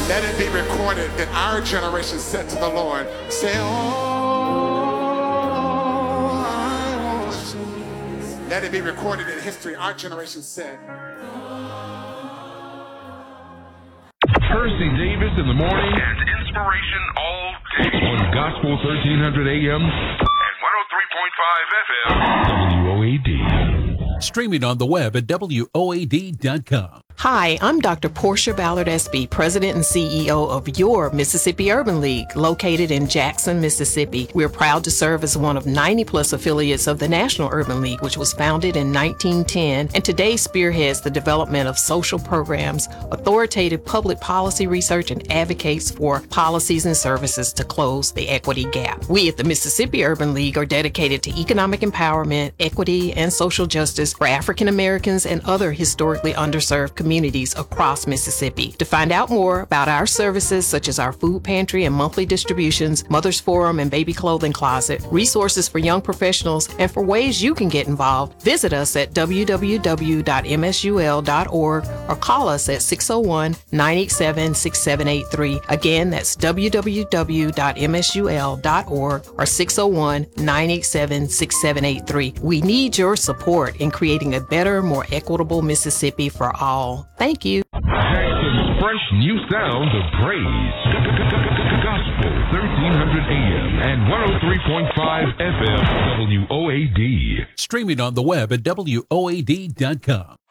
Let it be recorded that our generation said to the Lord, say, oh, I want you. Let it be recorded in history. Our generation said. Percy Davis in the morning and inspiration all day on Gospel 1300 AM and 103.5 FM WOAD. Streaming on the web at WOAD.com. Hi, I'm Dr. Portia Ballard SB, President and CEO of your Mississippi Urban League, located in Jackson, Mississippi. We're proud to serve as one of 90-plus affiliates of the National Urban League, which was founded in 1910 and today spearheads the development of social programs, authoritative public policy research, and advocates for policies and services to close the equity gap. We at the Mississippi Urban League are dedicated to economic empowerment, equity, and social justice for African Americans and other historically underserved communities across Mississippi. To find out more about our services, such as our food pantry and monthly distributions, Mother's Forum and baby clothing closet, resources for young professionals, and for ways you can get involved, visit us at www.msul.org or call us at 601-987-6783. Again, that's www.msul.org or 601-987-6783. We need your support in creating a better, more equitable Mississippi for all. Thank you. Jackson's fresh new sound of praise. Gospel 1300 AM and 103.5 FM WOAD. Streaming on the web at WOAD.com.